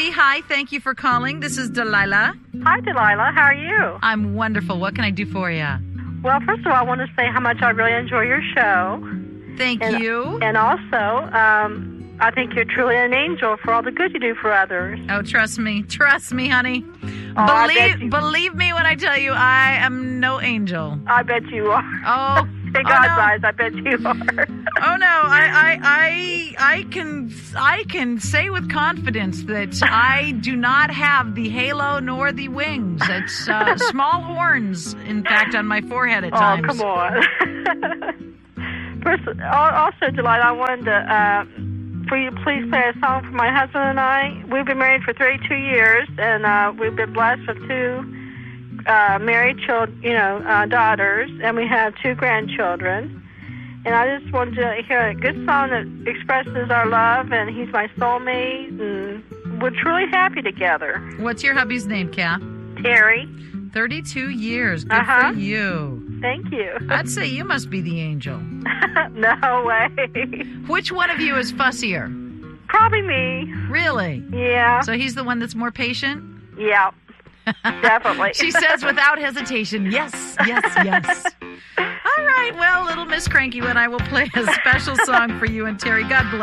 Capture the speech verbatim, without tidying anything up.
Terry, hi. Thank you for calling. This is Delilah. Hi, Delilah. How are you? I'm wonderful. What can I do for you? Well, first of all, I want to say how much I really enjoy your show. Thank and, you. And also, um, I think you're truly an angel for all the good you do for others. Oh, trust me. Trust me, honey. Oh, I bet believe, you- believe me when I tell you I am no angel. I bet you are. Oh, In oh, God's no. eyes, I bet you are. Oh no, I, I, I, I can, I can say with confidence that I do not have the halo nor the wings. It's uh, small horns, in fact, on my forehead at Oh, times. come on. First, al- also, Delilah, I wanted to, uh, for you to please play a song for my husband and I. We've been married for thirty-two years, and uh, we've been blessed with two uh, married children, you know, uh, daughters, and we have two grandchildren. And I just wanted to hear a good song that expresses our love, and he's my soulmate, and we're truly happy together. What's your hubby's name, Kath? Terry, thirty-two years. Good Uh-huh. for you. thank you. I'd say you must be the angel. No way. Which one of you is fussier? Probably me. Really? Yeah. So he's the one that's more patient? Yeah. Definitely. She says without hesitation, yes, yes, yes. All right, well, little Miss Cranky One, I will play a special song for you and Terry. God bless.